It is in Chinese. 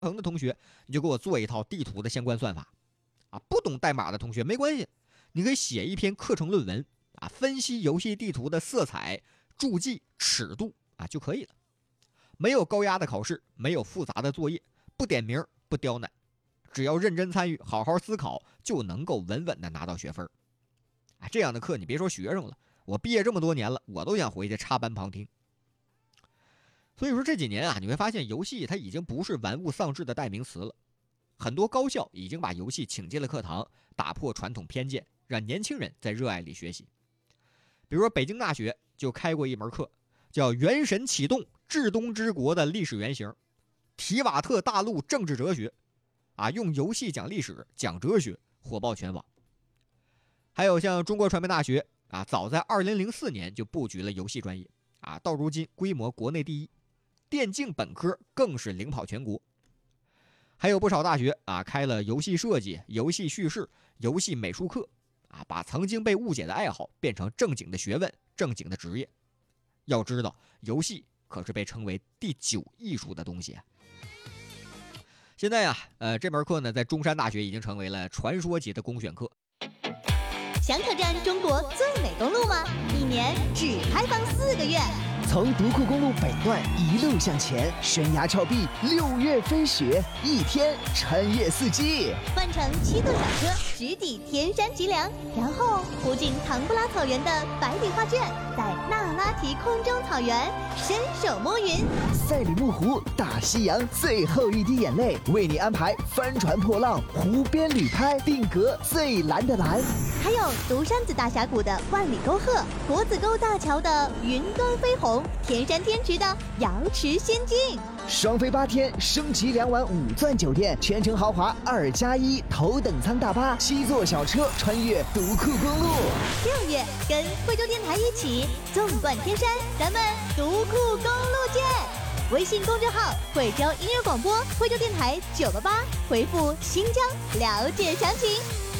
程的同学，你就给我做一套地图的相关算法啊。不懂代码的同学没关系，你可以写一篇课程论文啊，分析游戏地图的色彩、注记、尺度啊就可以了。没有高压的考试，没有复杂的作业，不点名不刁难，只要认真参与，好好思考，就能够稳稳的拿到学分啊。这样的课你别说学生了，我毕业这么多年了，我都想回去插班旁听。所以说这几年啊，你会发现游戏它已经不是玩物丧志的代名词了。很多高校已经把游戏请进了课堂，打破传统偏见，让年轻人在热爱里学习。比如说北京大学就开过一门课，叫《原神启动：至东之国的历史原型》，提瓦特大陆政治哲学，啊，用游戏讲历史、讲哲学，火爆全网。还有像中国传媒大学啊，早在2004年就布局了游戏专业啊，到如今规模国内第一。电竞本科更是领跑全国。还有不少大学啊开了游戏设计、游戏叙事、游戏美术课啊，把曾经被误解的爱好变成正经的学问、正经的职业。要知道，游戏可是被称为第9艺术的东西啊。现在啊，这门课呢，在中山大学已经成为了传说级的公选课。 想挑战中国最美公路吗？1年只开放4个月。 从独库公路北段一路向前，悬崖峭壁，6月飞雪，1天穿越4季。 换乘7座小车直抵天山脊梁，然后途经唐布拉草原的百里画卷，在那拉提空中草原伸手摸云。 赛里木湖，大西洋最后一滴眼泪，为你安排帆船破浪，湖边旅拍，定格最蓝的蓝。 还有独山子大峡谷的万里沟壑，国子沟大桥的云端飞鸿，天山天池的瑶池仙境。 双飞8天，升级2晚5钻酒店，全程豪华2+1头等舱大巴，7座小车穿越独库公路。 6月跟惠州电台一起纵贯天山，咱们独库公路见！微信公众号惠州音乐广播，惠州电台988，回复新疆了解详情。